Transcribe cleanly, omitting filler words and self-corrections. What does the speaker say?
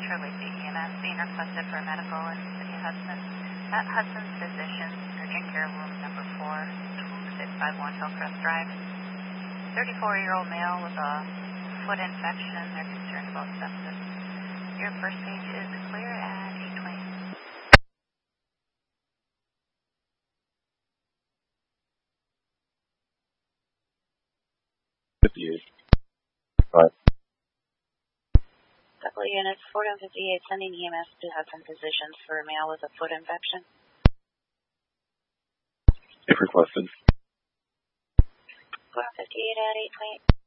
Shirley City EMS being requested for medical in City of Hudson. At Hudson's Physicians, urgent care room number 4, 651 Hillcrest Drive. 34-year-old male with a foot infection. They're concerned about sepsis. Your first page is clear at 8:20. Couple of units, 4158, sending EMS to Hudson Physicians for a male with a foot infection. If requested. 4158 at 8:20.